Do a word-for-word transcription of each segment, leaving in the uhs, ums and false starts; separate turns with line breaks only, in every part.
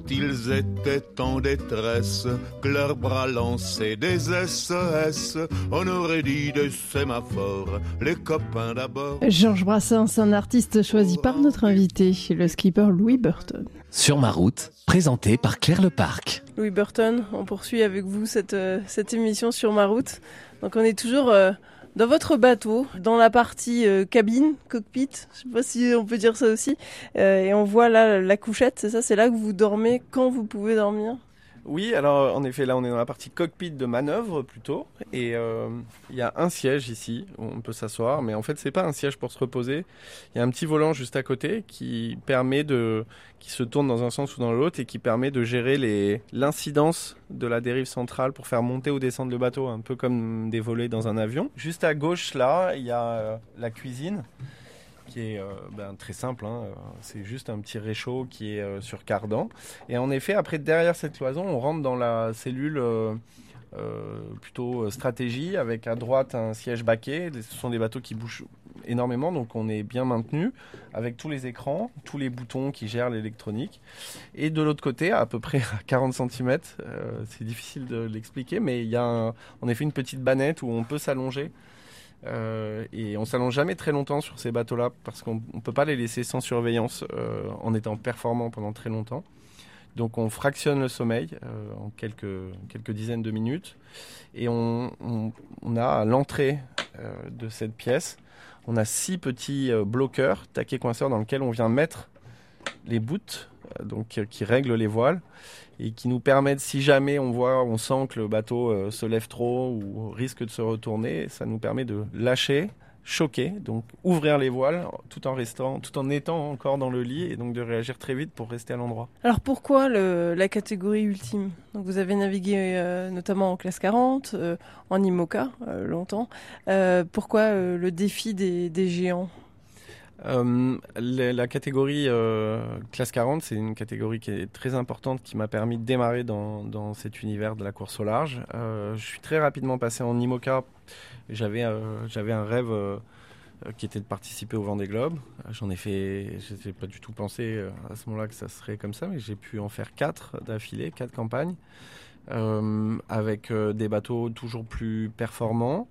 ils étaient en détresse, que leurs bras lançaient des S O S, on aurait dit des sémaphores, les copains d'abord.
Georges Brassens, un artiste choisi par notre invité, le skipper Louis Burton.
Sur ma route, présenté par Claire Leparc.
Louis Burton, on poursuit avec vous cette, euh, cette émission Sur ma route. Donc on est toujours euh, dans votre bateau, dans la partie euh, cabine, cockpit, je sais pas si on peut dire ça aussi, euh, et on voit là la couchette, c'est ça, c'est là que vous dormez quand vous pouvez dormir ?
Oui, alors en effet, là on est dans la partie cockpit de manœuvre plutôt, et euh, il y a un siège ici où on peut s'asseoir, mais en fait c'est pas un siège pour se reposer. Il y a un petit volant juste à côté qui permet de, qui se tourne dans un sens ou dans l'autre et qui permet de gérer les, l'incidence de la dérive centrale pour faire monter ou descendre le bateau, un peu comme des volets dans un avion. Juste à gauche là, il y a euh, la cuisine, qui est euh, ben, très simple, hein. C'est juste un petit réchaud qui est euh, sur cardan. Et en effet, après, derrière cette cloison, on rentre dans la cellule euh, euh, plutôt stratégie, avec à droite un siège baquet. Ce sont des bateaux qui bougent énormément, donc on est bien maintenu, avec tous les écrans, tous les boutons qui gèrent l'électronique. Et de l'autre côté, à peu près à quarante centimètres, euh, c'est difficile de l'expliquer, mais il y a un, en effet une petite bannette où on peut s'allonger. Euh, et on s'allonge jamais très longtemps sur ces bateaux-là parce qu'on ne peut pas les laisser sans surveillance euh, en étant performant pendant très longtemps. Donc on fractionne le sommeil euh, en quelques, quelques dizaines de minutes et on, on, on a à l'entrée euh, de cette pièce, on a six petits euh, bloqueurs, taquets coinceurs dans lesquels on vient mettre les boots euh, donc, euh, qui règlent les voiles et qui nous permettent, si jamais on voit, on sent que le bateau euh, se lève trop ou risque de se retourner, ça nous permet de lâcher, choquer, donc ouvrir les voiles tout en restant, tout en étant encore dans le lit et donc de réagir très vite pour rester à l'endroit.
Alors pourquoi le, la catégorie ultime ? Donc vous avez navigué euh, notamment en classe quarante, euh, en IMOCA euh, longtemps. Euh, pourquoi euh, le défi des, des géants ?
Euh, la, la catégorie euh, classe quarante, c'est une catégorie qui est très importante, qui m'a permis de démarrer dans, dans cet univers de la course au large. Euh, je suis très rapidement passé en IMOCA. J'avais, euh, j'avais un rêve euh, qui était de participer au Vendée Globe. J'en ai fait, je n'ai pas du tout pensé à ce moment-là que ça serait comme ça, mais j'ai pu en faire quatre d'affilée, quatre campagnes, euh, avec euh, des bateaux toujours plus performants.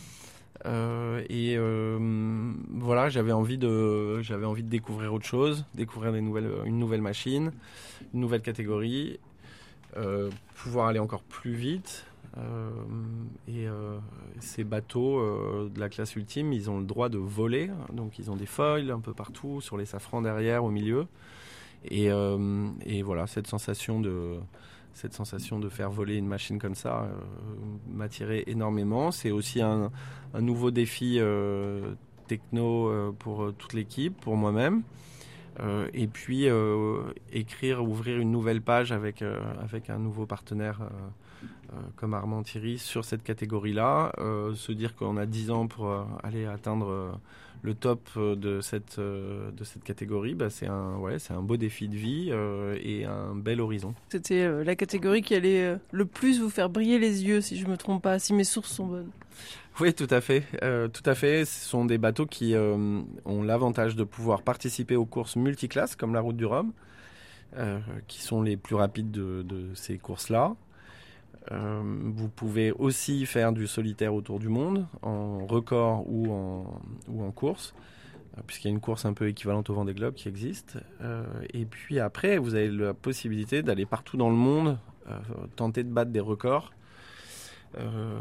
Euh, et euh, voilà, j'avais envie de, j'avais envie de découvrir autre chose, découvrir des nouvelles, une nouvelle machine, une nouvelle catégorie, euh, pouvoir aller encore plus vite. Euh, et euh, ces bateaux euh, de la classe ultime, ils ont le droit de voler, donc ils ont des foils un peu partout, sur les safrans derrière, au milieu. Et, euh, et voilà, cette sensation de Cette sensation de faire voler une machine comme ça euh, m'attirait énormément. C'est aussi un, un nouveau défi euh, techno euh, pour euh, toute l'équipe, pour moi-même. Euh, et puis euh, écrire, ouvrir une nouvelle page avec, euh, avec un nouveau partenaire euh, euh, comme Armand Thierry sur cette catégorie-là. Euh, se dire qu'on a dix ans pour euh, aller atteindre euh, le top de cette, euh, de cette catégorie, bah, c'est, un, ouais, c'est un beau défi de vie euh, et un bel horizon.
C'était euh, la catégorie qui allait euh, le plus vous faire briller les yeux, si je ne me trompe pas, si mes sources sont bonnes.
Oui, tout à fait. Euh, tout à fait. Ce sont des bateaux qui euh, ont l'avantage de pouvoir participer aux courses multiclasses, comme la Route du Rhum, euh, qui sont les plus rapides de, de ces courses-là. Euh, vous pouvez aussi faire du solitaire autour du monde, en record ou en, ou en course, euh, puisqu'il y a une course un peu équivalente au Vendée Globe qui existe. Euh, et puis après, vous avez la possibilité d'aller partout dans le monde, euh, tenter de battre des records. Euh,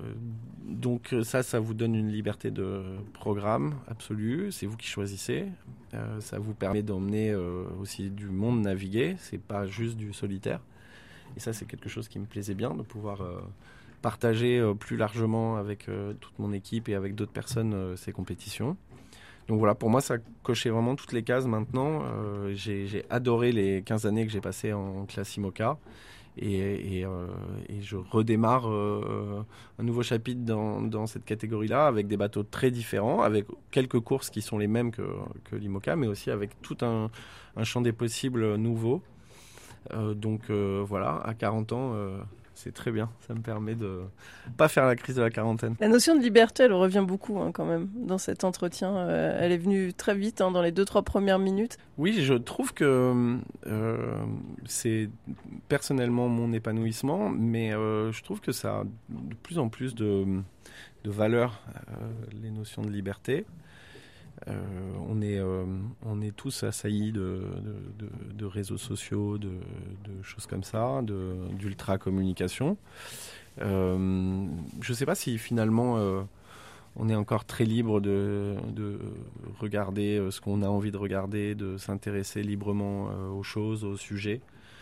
donc ça, ça vous donne une liberté de programme absolue, c'est vous qui choisissez. Euh, ça vous permet d'emmener euh, aussi du monde naviguer, c'est pas juste du solitaire. Et ça, c'est quelque chose qui me plaisait bien, de pouvoir euh, partager euh, plus largement avec euh, toute mon équipe et avec d'autres personnes euh, ces compétitions. Donc voilà, pour moi, ça cochait vraiment toutes les cases maintenant. Euh, j'ai, j'ai adoré les quinze années que j'ai passées en classe IMOCA. Et, et, euh, et je redémarre euh, un nouveau chapitre dans, dans cette catégorie-là, avec des bateaux très différents, avec quelques courses qui sont les mêmes que, que l'IMOCA, mais aussi avec tout un, un champ des possibles nouveau. Euh, donc euh, voilà, à quarante ans, euh, c'est très bien. Ça me permet de pas faire la crise de la quarantaine.
La notion de liberté, elle revient beaucoup hein, quand même dans cet entretien. Euh, elle est venue très vite hein, dans les deux trois premières minutes.
Oui, je trouve que euh, c'est personnellement mon épanouissement, mais euh, je trouve que ça a de plus en plus de, de valeur, euh, les notions de liberté. Euh, on, est, euh, on est tous assaillis de, de, de, de réseaux sociaux, de, de choses comme ça, de, d'ultra-communication. Euh, je ne sais pas si finalement euh, on est encore très libre de, de regarder ce qu'on a envie de regarder, de s'intéresser librement euh, aux choses, aux sujets.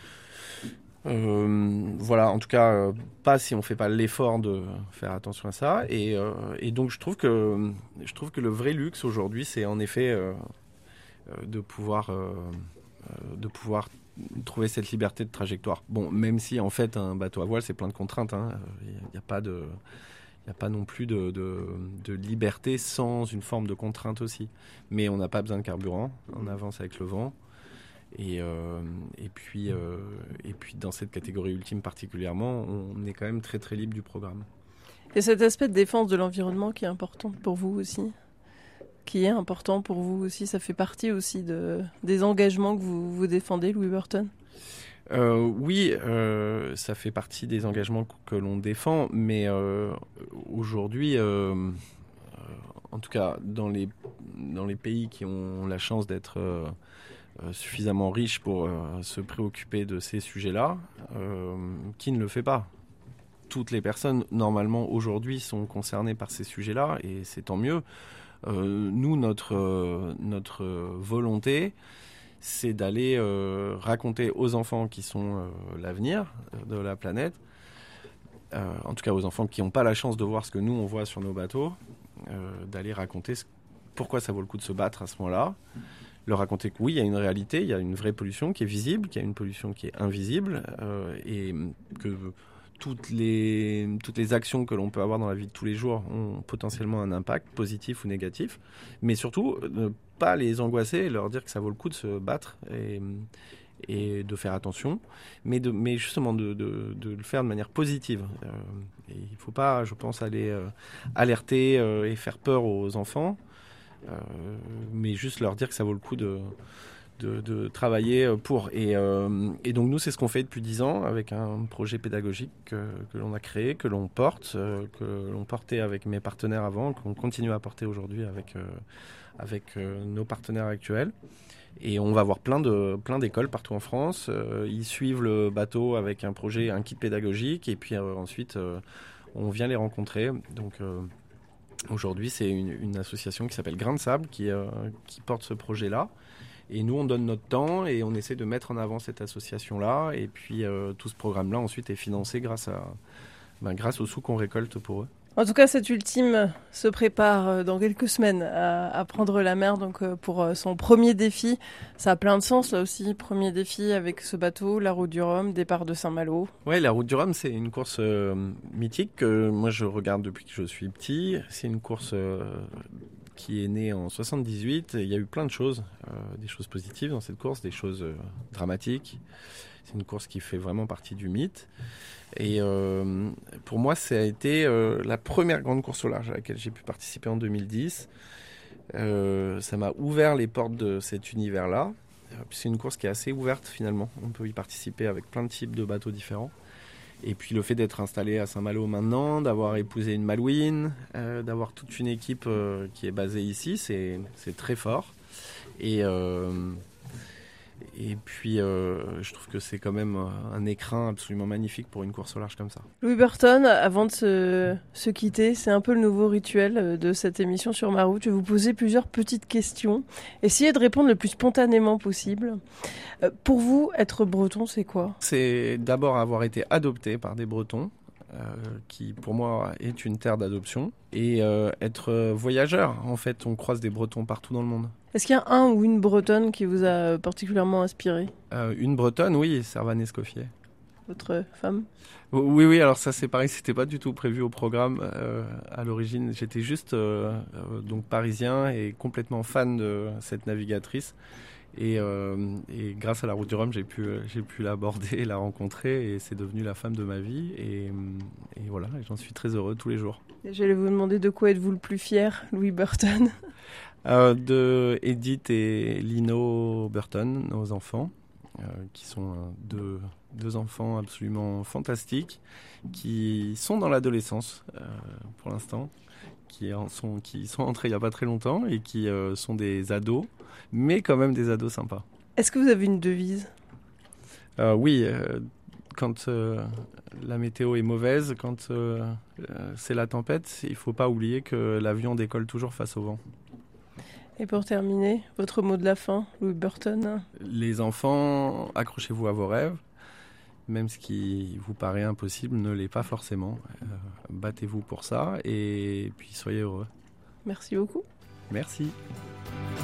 Euh, voilà, en tout cas, euh, pas si on fait pas l'effort de faire attention à ça. Et, euh, et donc, je trouve que je trouve que le vrai luxe aujourd'hui, c'est en effet euh, euh, de pouvoir euh, euh, de pouvoir trouver cette liberté de trajectoire. Bon, même si en fait un bateau à voile, c'est plein de contraintes. Il hein. n'y a, a pas de il n'y a pas non plus de, de, de liberté sans une forme de contrainte aussi. Mais on n'a pas besoin de carburant, on avance avec le vent. Et, euh, et, puis, euh, et puis dans cette catégorie ultime particulièrement, on est quand même très très libre du programme.
Et cet aspect de défense de l'environnement qui est important pour vous aussi, qui est important pour vous aussi, ça fait partie aussi de, des engagements que vous, vous défendez, Louis Burton ?
euh, Oui, euh, ça fait partie des engagements que l'on défend, mais euh, aujourd'hui, euh, en tout cas dans les, dans les pays qui ont la chance d'être... Euh, Euh, suffisamment riche pour euh, se préoccuper de ces sujets-là, euh, qui ne le fait pas. Toutes les personnes, normalement, aujourd'hui, sont concernées par ces sujets-là, et c'est tant mieux. Euh, nous, notre, euh, notre volonté, c'est d'aller euh, raconter aux enfants qui sont euh, l'avenir de la planète, euh, en tout cas aux enfants qui n'ont pas la chance de voir ce que nous, on voit sur nos bateaux, euh, d'aller raconter ce, pourquoi ça vaut le coup de se battre à ce moment-là. Leur raconter que oui, il y a une réalité, il y a une vraie pollution qui est visible, qu'il y a une pollution qui est invisible, euh, et que toutes les, toutes les actions que l'on peut avoir dans la vie de tous les jours ont potentiellement un impact positif ou négatif, mais surtout ne pas les angoisser et leur dire que ça vaut le coup de se battre et, et de faire attention, mais, de, mais justement de, de, de le faire de manière positive. Euh, et il ne faut pas, je pense, aller euh, alerter euh, et faire peur aux enfants, Euh, mais juste leur dire que ça vaut le coup de, de, de travailler pour. Et, euh, et donc nous, c'est ce qu'on fait depuis dix ans avec un projet pédagogique que, que l'on a créé, que l'on porte, euh, que l'on portait avec mes partenaires avant, qu'on continue à porter aujourd'hui avec, euh, avec euh, nos partenaires actuels. Et on va voir plein, de, plein d'écoles partout en France. Euh, ils suivent le bateau avec un projet, un kit pédagogique, et puis euh, ensuite, euh, on vient les rencontrer. Donc... Euh, Aujourd'hui, c'est une, une association qui s'appelle Grain de Sable qui, euh, qui porte ce projet-là. Et nous, on donne notre temps et on essaie de mettre en avant cette association-là. Et puis, euh, tout ce programme-là, ensuite, est financé grâce, à, ben, grâce aux sous qu'on récolte pour eux.
En tout cas, cet ultime se prépare dans quelques semaines à, à prendre la mer donc pour son premier défi. Ça a plein de sens là aussi. Premier défi avec ce bateau, la Route du Rhum, départ de Saint-Malo.
Oui, la Route du Rhum, c'est une course euh, mythique que moi je regarde depuis que je suis petit. C'est une course euh, qui est née en soixante-dix-huit. Il y a eu plein de choses, euh, des choses positives dans cette course, des choses euh, dramatiques. C'est une course qui fait vraiment partie du mythe. Et euh, pour moi, ça a été euh, la première grande course au large à laquelle j'ai pu participer en deux mille dix. Euh, ça m'a ouvert les portes de cet univers-là. C'est une course qui est assez ouverte finalement. On peut y participer avec plein de types de bateaux différents. Et puis le fait d'être installé à Saint-Malo maintenant, d'avoir épousé une Malouine, euh, d'avoir toute une équipe euh, qui est basée ici, c'est, c'est très fort. Et... Euh, Et puis, euh, je trouve que c'est quand même un écrin absolument magnifique pour une course au large comme ça.
Louis Burton, avant de se, se quitter, c'est un peu le nouveau rituel de cette émission sur Ma Route. Je vais vous poser plusieurs petites questions. Essayez de répondre le plus spontanément possible. Euh, pour vous, être breton, c'est quoi ?
C'est d'abord avoir été adopté par des Bretons, euh, qui pour moi est une terre d'adoption, et euh, être voyageur. En fait, on croise des Bretons partout dans le monde.
Est-ce qu'il y a un ou une Bretonne qui vous a particulièrement inspiré ?
euh, Une Bretonne, oui, Servane Escoffier.
Votre femme ?
Oui, oui, alors ça c'est pareil, c'était pas du tout prévu au programme euh, à l'origine. J'étais juste euh, euh, donc parisien et complètement fan de cette navigatrice. Et, euh, et grâce à la route du Rhum, j'ai pu, j'ai pu l'aborder, la rencontrer, et c'est devenu la femme de ma vie. Et, et voilà, et j'en suis très heureux tous les jours.
J'allais vous demander de quoi êtes-vous le plus fier, Louis Burton?
euh, De Edith et Lino Burton, nos enfants, euh, qui sont euh, deux, deux enfants absolument fantastiques, qui sont dans l'adolescence euh, pour l'instant, qui, en sont, qui sont entrés il n'y a pas très longtemps et qui euh, sont des ados, mais quand même des ados sympas.
Est-ce que vous avez une devise?
euh, Oui, euh, quand euh, la météo est mauvaise, quand euh, euh, c'est la tempête, il ne faut pas oublier que l'avion décolle toujours face au vent.
Et pour terminer, votre mot de la fin, Louis Burton?
Les enfants, accrochez-vous à vos rêves. Même ce qui vous paraît impossible ne l'est pas forcément. Euh, battez-vous pour ça et puis soyez heureux.
Merci beaucoup.
Merci.